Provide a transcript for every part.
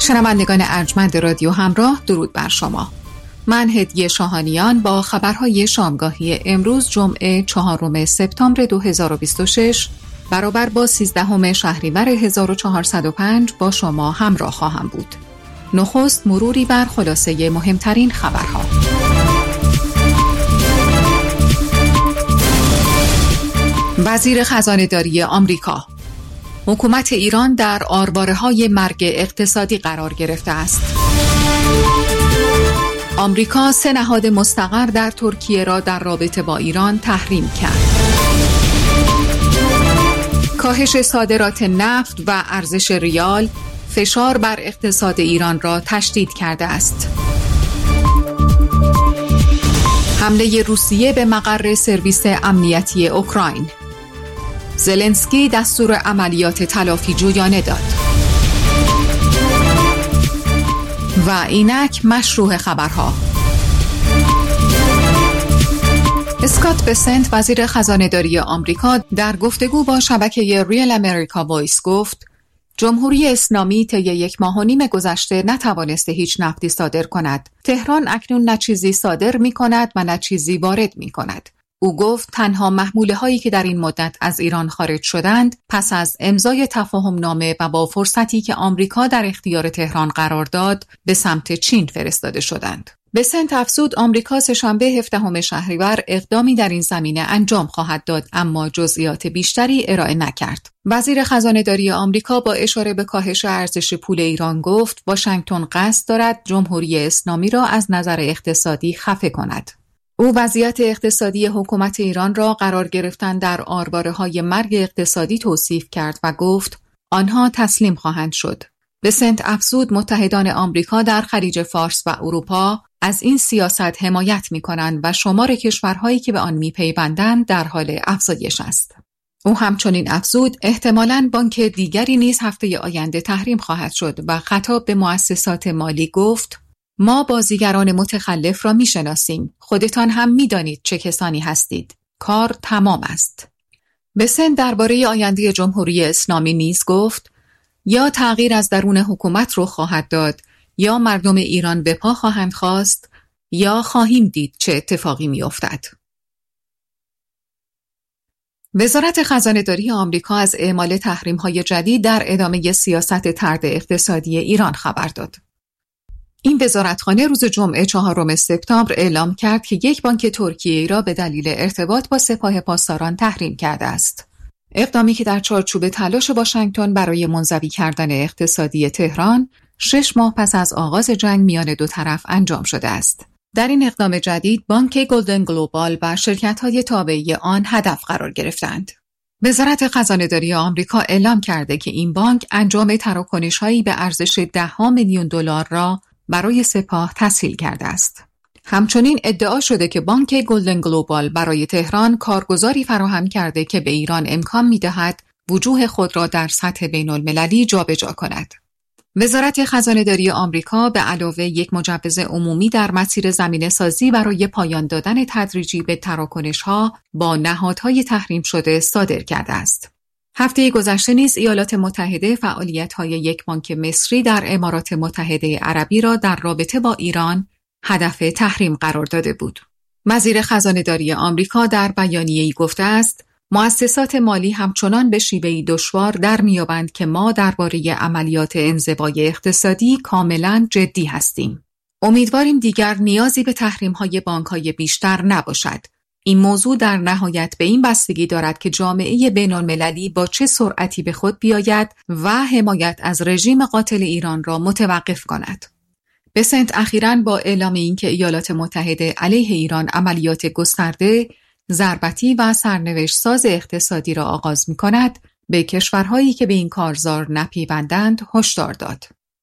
شنوندگان ارجمند رادیو همراه، درود بر شما. من هدیه شاهانیان با خبرهای شامگاهی امروز جمعه 4 سپتامبر 2026 برابر با 13 شهریور 1405 با شما همراه خواهم بود. نخست مروری بر خلاصه مهمترین خبرها. وزیر خزانه‌داری آمریکا: حکومت ایران در آرواره‌های مرگ اقتصادی قرار گرفته است. آمریکا 3 نهاد مستقر در ترکیه را در رابطه با ایران تحریم کرد. کاهش صادرات نفت و ارزش ریال فشار بر اقتصاد ایران را تشدید کرده است. حمله روسیه به مقر سرویس امنیتی اوکراین. زلنسکی دستور عملیات تلافی جویانه داد. و اینک مشروع خبرها. اسکات بسنت، وزیر خزانه‌داری آمریکا، در گفتگو با شبکه ریل امریکا وایس گفت جمهوری اسلامی طی 1.5 ماه گذشته نتوانسته هیچ نفتی صادر کند. تهران اکنون نه چیزی صادر می کند و نه چیزی وارد می کند. او گفت تنها محموله هایی که در این مدت از ایران خارج شدند پس از امضای تفاهم نامه و با فرصتی که آمریکا در اختیار تهران قرار داد به سمت چین فرستاده شدند. بسنت افزود آمریکا سه‌شنبه 17 شهریور اقدامی در این زمینه انجام خواهد داد، اما جزئیات بیشتری ارائه نکرد. وزیر خزانه‌داری آمریکا با اشاره به کاهش ارزش پول ایران گفت واشنگتن قصد دارد جمهوری اسلامی را از نظر اقتصادی خفه کند. او وضعیت اقتصادی حکومت ایران را قرار گرفتن در آرواره‌های مرگ اقتصادی توصیف کرد و گفت آنها تسلیم خواهند شد. بسنت افزود متحدان آمریکا در خلیج فارس و اروپا از این سیاست حمایت می‌کنند و شمار کشورهایی که به آن می‌پیوندند در حال افزایش است. او همچنین افزود احتمالاً بانک دیگری نیز هفته آینده تحریم خواهد شد و خطاب به مؤسسات مالی گفت ما بازیگران متخلف را می‌شناسیم. خودتان هم می‌دانید چه کسانی هستید. کار تمام است. بسنت درباره آینده جمهوری اسلامی نیز گفت یا تغییر از درون حکومت رو خواهد داد یا مردم ایران به پا خواهند خواست یا خواهیم دید چه اتفاقی می‌افتد. وزارت خزانه‌داری آمریکا از اعمال تحریم‌های جدید در ادامه سیاست طرد اقتصادی ایران خبر داد. این وزارتخانه روز جمعه 4 سپتامبر اعلام کرد که یک بانک ترکیه‌ای را به دلیل ارتباط با سپاه پاسداران تحریم کرده است. اقدامی که در چارچوب تلاش واشنگتن برای منزوی کردن اقتصادی تهران 6 ماه پس از آغاز جنگ میان دو طرف انجام شده است. در این اقدام جدید بانک گلدن گلوبال و شرکت‌های تابعه آن هدف قرار گرفتند. وزارت خزانه‌داری آمریکا اعلام کرده که این بانک انجام تراکنش‌هایی به ارزش $10 میلیون را برای سپاه تسهیل کرده است. همچنین ادعا شده که بانک گلدن گلوبال برای تهران کارگزاری فراهم کرده که به ایران امکان می‌دهد وجوه خود را در سطح بین‌المللی جابجا کند. وزارت خزانه‌داری آمریکا به علاوه یک مجوز عمومی در مسیر زمینه‌سازی برای پایان دادن تدریجی به تراکنش‌ها با نهادهای تحریم شده صادر کرده است. هفته گذشته نیز ایالات متحده فعالیت‌های یک بانک مصری در امارات متحده عربی را در رابطه با ایران هدف تحریم قرار داده بود. وزیر خزانه‌داری آمریکا در بیانیه‌ای گفته است مؤسسات مالی همچنان به شیوهی دشوار در می‌یابند که ما درباره عملیات انزوای اقتصادی کاملاً جدی هستیم. امیدواریم دیگر نیازی به تحریم‌های بانک‌های بیشتر نباشد. این موضوع در نهایت به این بستگی دارد که جامعه بین‌المللی با چه سرعتی به خود بیاید و حمایت از رژیم قاتل ایران را متوقف کند. بسنت اخیراً با اعلام اینکه ایالات متحده علیه ایران عملیات گسترده، ضربتی و سرنوشت ساز اقتصادی را آغاز می‌کند، به کشورهایی که به این کارزار نپیوندند هشدار داد.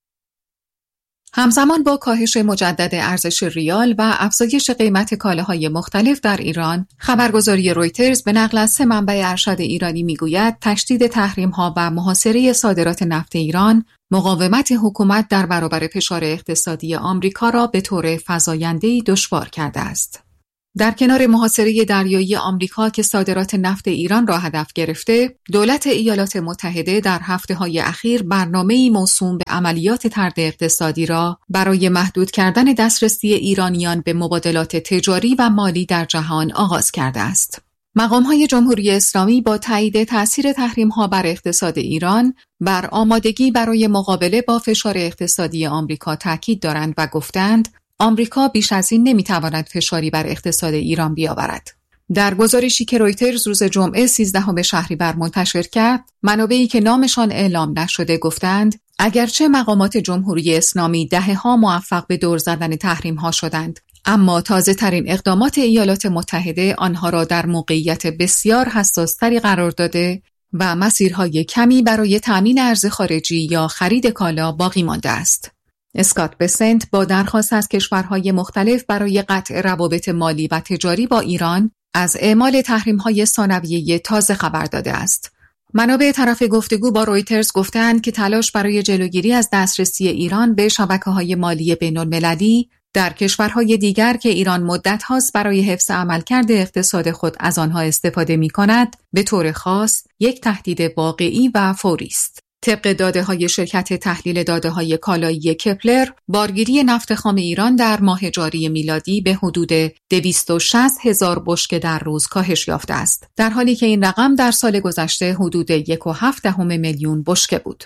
همزمان با کاهش مجدد ارزش ریال و افزایش قیمت کالاهای مختلف در ایران، خبرگزاری رویترز به نقل از 3 منبع ارشد ایرانی میگوید تشدید تحریم‌ها و محاصره صادرات نفت ایران مقاومت حکومت در برابر فشار اقتصادی آمریکا را به طور فزاینده‌ای دشوار کرده است. در کنار محاصره دریایی آمریکا که صادرات نفت ایران را هدف گرفته، دولت ایالات متحده در هفته‌های اخیر برنامه‌ای موسوم به عملیات طرد اقتصادی را برای محدود کردن دسترسی ایرانیان به مبادلات تجاری و مالی در جهان آغاز کرده است. مقام‌های جمهوری اسلامی با تایید تأثیر تحریم‌ها بر اقتصاد ایران بر آمادگی برای مقابله با فشار اقتصادی آمریکا تاکید دارند و گفتند آمریکا بیش از این نمی‌تواند فشاری بر اقتصاد ایران بیاورد. در گزارشی که رویترز روز جمعه 13 شهریور منتشر کرد، منابعی که نامشان اعلام نشده گفتند اگرچه مقامات جمهوری اسلامی دهه‌ها موفق به دور زدن تحریم‌ها شدند، اما تازه‌ترین اقدامات ایالات متحده آنها را در موقعیت بسیار حساس‌تری قرار داده و مسیرهای کمی برای تأمین ارز خارجی یا خرید کالا باقی مانده است. اسکات بسنت با درخواست از کشورهای مختلف برای قطع روابط مالی و تجاری با ایران از اعمال تحریم‌های ثانویه تازه خبر داده است. منابع طرف گفتگو با رویترز گفتند که تلاش برای جلوگیری از دسترسی ایران به شبکه‌های مالی بین‌المللی در کشورهای دیگر که ایران مدت هاست برای حفظ عملکرد اقتصاد خود از آنها استفاده می‌کند، به طور خاص یک تهدید واقعی و فوری است. طبق داده‌های شرکت تحلیل داده‌های کالایی کپلر، بارگیری نفت خام ایران در ماه جاری میلادی به حدود 260,000 بشکه در روز کاهش یافته است، در حالی که این رقم در سال گذشته حدود 1.7 میلیون بشکه بود.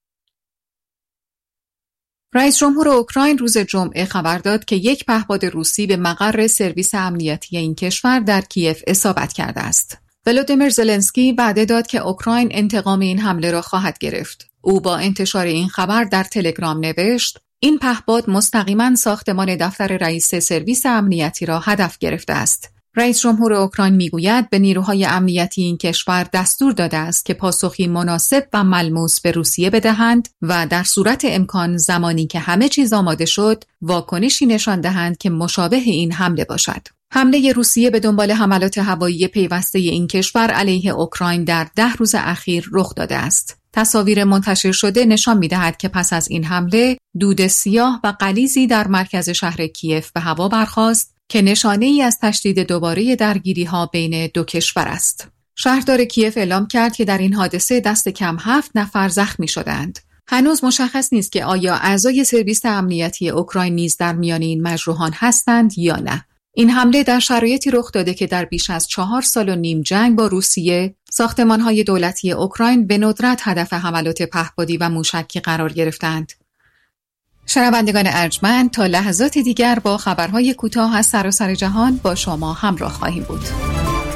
رئیس جمهور اوکراین روز جمعه خبر داد که یک پهپاد روسی به مقر سرویس امنیتی این کشور در کیف اصابت کرده است. ولودیمیر زلنسکی وعده داد که اوکراین انتقام این حمله را خواهد گرفت. او با انتشار این خبر در تلگرام نوشت: این پهپاد مستقیما ساختمان دفتر رئیس سرویس امنیتی را هدف گرفته است. رئیس جمهور اوکراین میگوید به نیروهای امنیتی این کشور دستور داده است که پاسخی مناسب و ملموس به روسیه بدهند و در صورت امکان زمانی که همه چیز آماده شد، واکنشی نشان دهند که مشابه این حمله باشد. حمله روسیه به دنبال حملات هوایی پیوسته این کشور علیه اوکراین در 10 روز اخیر رخ داده است. تصاویر منتشر شده نشان می‌دهد که پس از این حمله دود سیاه و غلیظی در مرکز شهر کیف به هوا برخاست که نشانه‌ای از تشدید دوباره درگیری‌ها بین دو کشور است. شهردار کیف اعلام کرد که در این حادثه دست کم 7 نفر زخمی شدند. هنوز مشخص نیست که آیا اعضای سرویس امنیتی اوکراین نیز در میان این مجروحان هستند یا نه. این حمله در شرایطی رخ داده که در بیش از 4 سال و نیم جنگ با روسیه، ساختمان‌های دولتی اوکراین به ندرت هدف حملات پهپادی و موشکی قرار گرفتند. شنوندگان ارجمند، تا لحظات دیگر با خبرهای کوتاه از سراسر جهان با شما همراه خواهیم بود.